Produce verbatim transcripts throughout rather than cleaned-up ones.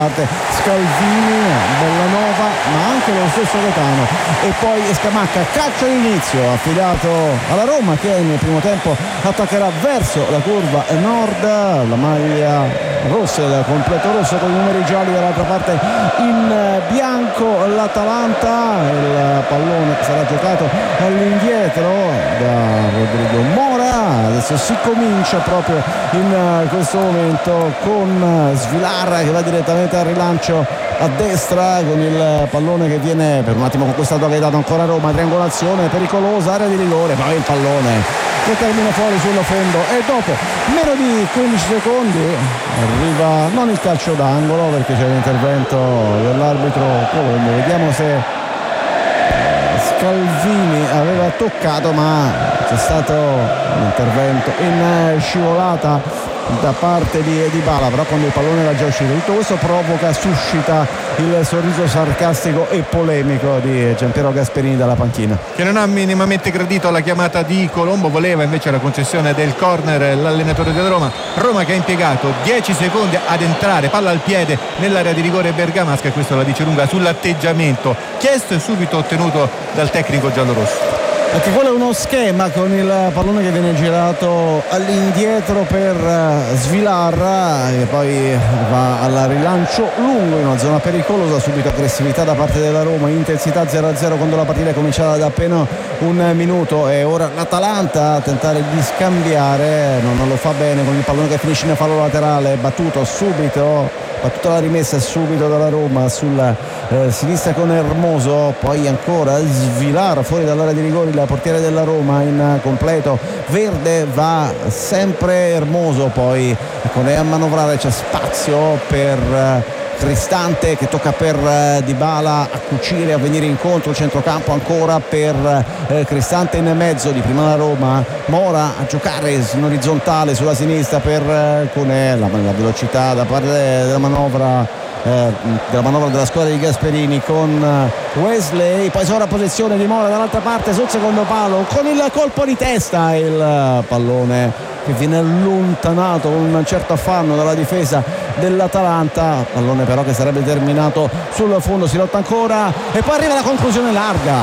Scalvini, Bellanova, ma anche lo stesso Gaetano, e poi Scamacca. Calcio d'inizio affidato alla Roma, che nel primo tempo attaccherà verso la curva nord. La maglia rossa, il completo rosso con i numeri gialli, dall'altra parte in bianco l'Atalanta. Il pallone sarà giocato all'indietro da Rodrigo Mora. Adesso si comincia proprio in questo momento con Svilar che va direttamente al rilancio a destra con il pallone che viene per un attimo conquistato, che è dato ancora a Roma. Triangolazione pericolosa, area di rigore, poi il pallone che termina fuori sul fondo, e dopo meno di quindici secondi arriva non il calcio d'angolo, perché c'è l'intervento dell'arbitro Colombo. Vediamo se Scalvini aveva toccato, ma c'è stato un intervento in scivolata da parte di Dybala, però quando il pallone era già uscito. Tutto questo provoca, suscita il sorriso sarcastico e polemico di Giampiero Gasperini dalla panchina, che non ha minimamente gradito la chiamata di Colombo. Voleva invece la concessione del corner l'allenatore della Roma. Roma che ha impiegato dieci secondi ad entrare, palla al piede nell'area di rigore bergamasca, e questo la dice lunga sull'atteggiamento chiesto e subito ottenuto dal tecnico giallorosso. Perché quello è uno schema con il pallone che viene girato all'indietro per Svilar, che poi va al rilancio lungo in una zona pericolosa. Subito aggressività da parte della Roma, intensità zero a zero quando la partita è cominciata da appena un minuto, e ora l'Atalanta a tentare di scambiare, no, non lo fa bene con il pallone che finisce in fallo laterale, battuto subito. Battuta la rimessa subito dalla Roma sulla eh, sinistra con Hermoso, poi ancora Svilar fuori dall'area di rigore, il portiere della Roma in completo verde, va sempre Hermoso, poi con lei a manovrare, c'è spazio per eh, Cristante che tocca per eh, Dybala a cucire, a venire incontro, centrocampo ancora per eh, Cristante in mezzo, di prima la Roma, Mora a giocare in orizzontale sulla sinistra per eh, Conè, la, la velocità da parte della manovra Eh, della manovra della squadra di Gasperini con Wesley, poi sovrapposizione di Mora dall'altra parte sul secondo palo con il colpo di testa, il pallone che viene allontanato con un certo affanno dalla difesa dell'Atalanta, pallone però che sarebbe terminato sul fondo. Si lotta ancora e poi arriva la conclusione larga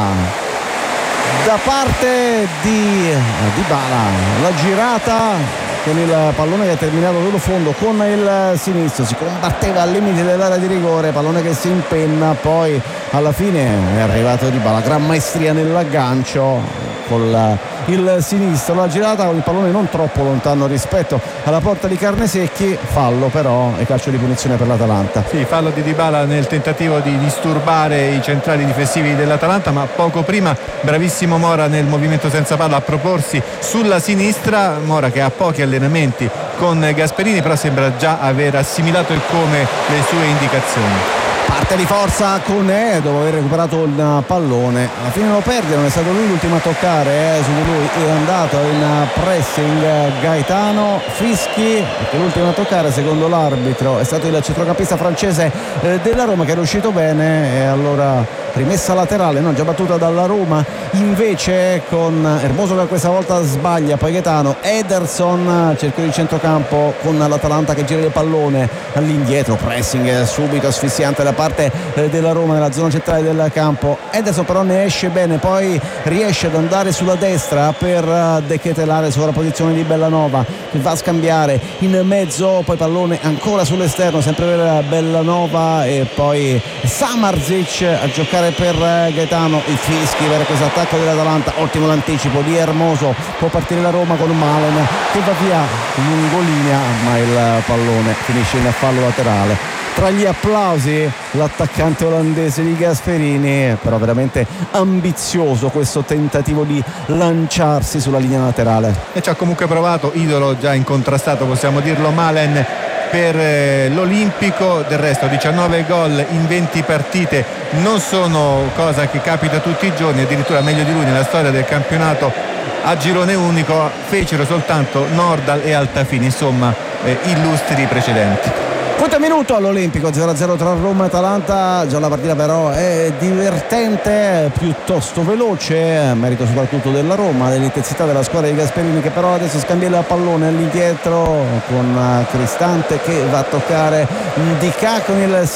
da parte di Dybala, la girata con il pallone che è terminato sullo fondo con il sinistro, si combatteva al limite dell'area di rigore, pallone che si impenna, poi alla fine è arrivato Dybala, gran maestria nell'aggancio con il sinistro, la girata con il pallone non troppo lontano rispetto alla porta di Carnesecchi, fallo però e calcio di punizione per l'Atalanta. Sì, fallo di Dybala nel tentativo di disturbare i centrali difensivi dell'Atalanta, ma poco prima bravissimo Mora nel movimento senza palla a proporsi sulla sinistra. Mora che ha pochi allenamenti con Gasperini, però sembra già aver assimilato il come le sue indicazioni. Parte di forza Conè dopo aver recuperato il pallone, alla fine lo perde, non è stato lui l'ultimo a toccare, eh, su di lui è andato in pressing Gaetano Fischi, perché l'ultimo a toccare secondo l'arbitro è stato il centrocampista francese eh, della Roma, che è riuscito bene, e allora rimessa laterale, no, già battuta dalla Roma invece con Hermoso che questa volta sbaglia, poi Gaetano, Ederson cerchio di centrocampo con l'Atalanta che gira il pallone all'indietro, pressing subito asfissiante da parte della Roma nella zona centrale del campo. Ederson però ne esce bene, poi riesce ad andare sulla destra per dechetelare sovrapposizione di Bellanova che va a scambiare in mezzo, poi pallone ancora sull'esterno sempre per Bellanova e poi Samardzic a giocare per Gaetano. Il Fischi per questo attacco dell'Atalanta, ottimo l'anticipo di Hermoso, può partire la Roma con Malen che va via lungolinea, ma il pallone finisce in fallo laterale. Tra gli applausi l'attaccante olandese di Gasperini, però veramente ambizioso questo tentativo di lanciarsi sulla linea laterale, e ci ha comunque provato, idolo già incontrastato possiamo dirlo Malen per eh, l'Olimpico. Del resto diciannove gol in venti partite non sono cosa che capita tutti i giorni, addirittura meglio di lui nella storia del campionato a girone unico fecero soltanto Nordal e Altafini, insomma eh, illustri precedenti. Quinto minuto all'Olimpico, zero a zero tra Roma e Atalanta. Già la partita però è divertente, piuttosto veloce, merito soprattutto della Roma, dell'intensità della squadra di Gasperini, che però adesso scambia il pallone all'indietro con Cristante che va a toccare Ndicà con il